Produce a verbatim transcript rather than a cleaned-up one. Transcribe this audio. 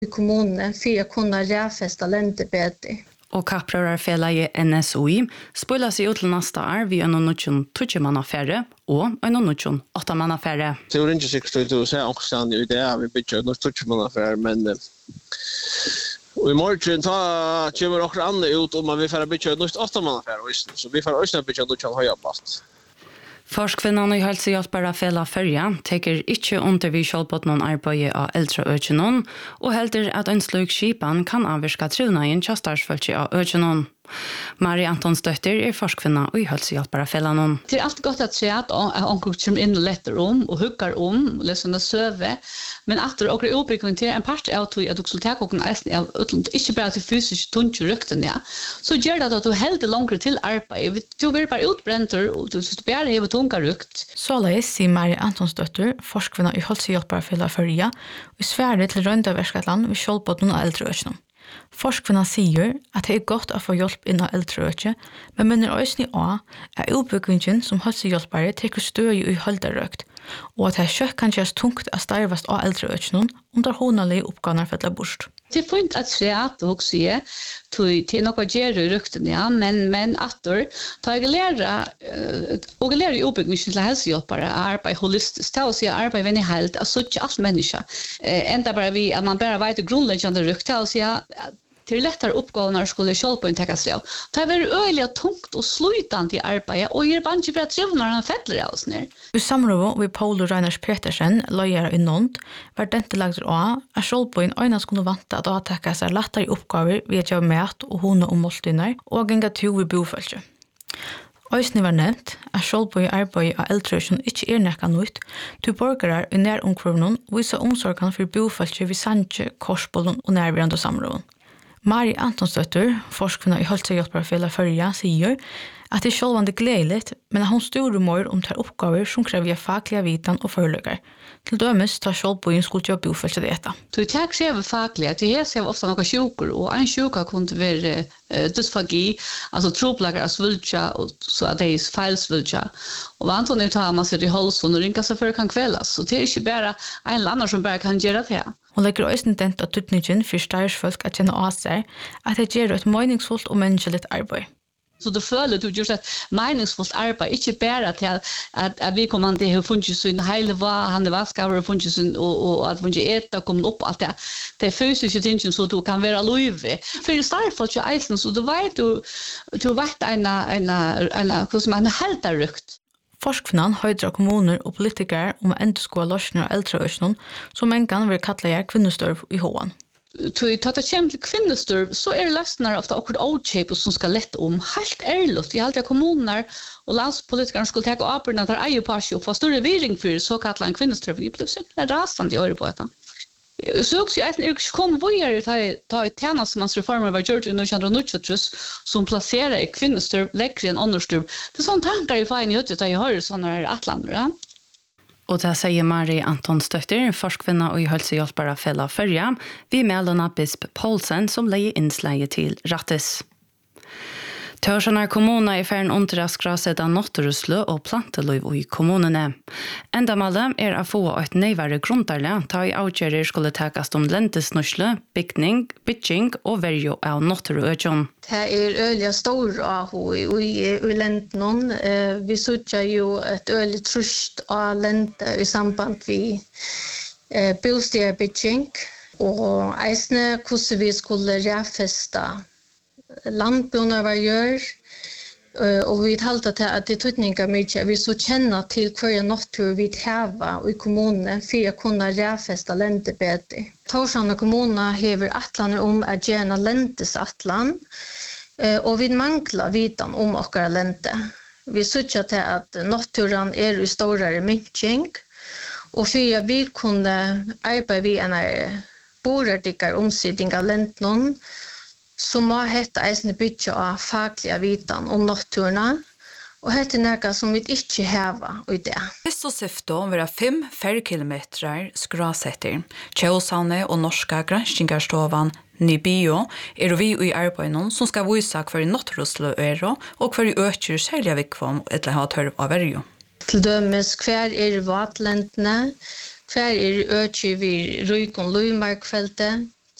i kommunen för att kunna räfästa landet bättre. Og kapprørerfelaget N S O I spiller seg ut til neste år ved en nødvendig tøtjemannaffære og en nødvendig åttamannaffære. Det er ikke sikkert til å se omstand i det, vi bygger en tøtjemannaffære, men og i morgen ta kommer også andre ut om at vi får bygge en åttamannaffære, så vi får også bygge en nødvendig høyapast. Forskvinnan i helsehjelpere fela førja teker ikke under vi kjølpått noen arbeid av eldre økjennom, og helder at en slik skipan kan avvirke trivnaden til starsfølge av økjennom. Marie Antons døtter er forskvinna og i helsehjelpere fela noen. Det er alltid godt at se at onkel kommer inn og letter om, og hugger om, og leser og søve, men at det er oppbygging til en part av at du skulle ta kokken eisen av utlandet, ikke bare til fysisk tungt røkten, ja. Så gjør det at du helder langere til arbeid. Du blir bare utbrenter, og du bare hever tunga røkt. Såleis sier Marie Antons døtter, forskvinna i helsehjelpere fela førja, og i svære til Røyndaverskatland vi kjølpått noen av eldre økjennom. Forskvinna sier at det er godt å få hjelp innen eldreøkje, men minner også av at utbyggingen som helsehjelpere teker støy i holderøkt, og at det kjøtt kan gjøres tungt å starvast av eldreøkjen under håndelige oppgaver for å bort. Det er fint at se at du sier til noe gjør i røkten, ja, men, men at du tar jeg lærer, og lærer i utbyggingen til helsehjelpere arbeid holistisk, til å si arbeid vennig helt, altså ikke alt mennesker. Enda bare vi, at man bare vet grunnleggende røkt, til å si at det er lettere oppgavene skulle kjølpe inn tekast av. Det er veldig øyelig tungt og slutende i arbeidet, og gjør bare ikke bra trivende når han fettler av oss ned. I samråd med Paul Reiners Petersen, løyere i Nond, var dette lagt av at kjølpe inn øynene skulle vante at å tekke seg lettere oppgaver ved å gjøre mat og hone og måltiner, og gjenge to i bofølge. Øysene var nevnt at kjølpe i arbeidet av eldrøsjon ikke er nekka nytt, til borgere i næromkvøvnen viser omsorgene for bofølge ved Sandje, Korsbollen og nærværende samråden. Marie Antonsdøtter, forskvinna i helsehjelpere fela førja, sier at det er sjølvande gledelig, men at hun styrer mer om tar oppgaver som krever faglige vitan og foreløkker. Til dømes tar sjølvbojen skulle gjøre bofelt til dette. Så det krever faglige, det her ser ofte noen sjuker, og en sjuka kunne være uh, dysfagi, altså troplager av svultja, og så at det er feilsvultja. Og vanlig tar man seg i halsen og ringer seg før det kan kvelas, så det er ikke bare en eller annen som bare kan gjøre det her. Hun legger også dent av tutningen for starsfolk at kjenne av seg at det gjør et meningsfullt og menneskelig arbeid. Så du føler du gjør et meningsfullt arbeid, ikke bare til at, at, at vi kommer til å ha funnet sin hele hva, han er vaskaver og funnet sin, og, og at funnet etter og kommet opp, alt det. Det er fysiske ting så du kan være løyve. For i startfolk i eisen, så du vet du, du vet en, en, en, hvordan man er helt er rykt. Forskvinnan høydra kommuner og politikere om å endurskåre løsninger av eldreøsjonen, som en gang vil kalle jeg kvinnestørv i håan. Til at det kommer til kvinnestørv, så er løsninger ofte akkurat åkjøp som skal lette om. Helt ærlig, vi har alltid kommuner og landspolitikere skulle ta åpne at det er på seg og få større viring for så kallet en kvinnestørv. Vi ble simpelthen rasende i året på dette. Så også jeg er ikke kommet på å ta i tjenestemannsreformer var gjort i nittonhundranittiosju som plasserer kvinnestørv lekkere enn ånderstørv. Det er sånne tanker jeg får inn i høyt, jeg hører sånne atlander, ja. Og det sier Marie Antonsdøtter, forskvinna og i helsehjelpere fella førja, vi melder Bisp Poulsen som leier innslaget til Rattes. Tørsjønner kommuner i ferden underraskere seg av natterusle og planteløy i kommunene. Enda malet er å få et nøyvare grunntarle ta i avgjører skulle takes om lentesnusle, bygning, bygging og verjo av natterøkjøn. Det er øyelig stor av i, i, i lenten. Eh, vi sørger jo et øyelig trusht av lente i samband med eh, boligbygging og eisne hvordan vi skulle ræfeste landbrunar var gjør, og vi talte til at det tøtninger mye, vi så kjenner til hver natur vi hava i kommunen for å kunne ræfeste lente bedre. Torsjønne kommuner hever atlaner om å gjerne lentes atlan, og vi mangler vitan om okkara lente. Vi sørger til at naturen er i større mykking, og for at vi kunne arbeide ved en borerdikker omsidning av lenten, så må hette eisene bygge av faglige vitan om naturene, og hette noe som vi ikke har i det. Sist og syfte vil ha fem færre kilometer skrasetter. Kjøsane og norska granskingarstovan Nibio er vi i arbeidet som skal vise hver nattrusle er og hver øker særlig vikvom etter å ha tørv av verjo. Til dømes hver er vatlentene, hver er øker vi ryk og løymarkfeltet,